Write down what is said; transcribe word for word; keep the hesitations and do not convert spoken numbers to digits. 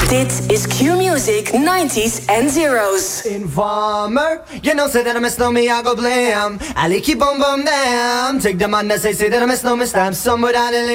Dit is Q-Music nineties and zeros. Informer, you know, say that I miss no me, I go blame. I keep on bum them. Take the man that say, say that I miss no me, stamp somewhere down the lane.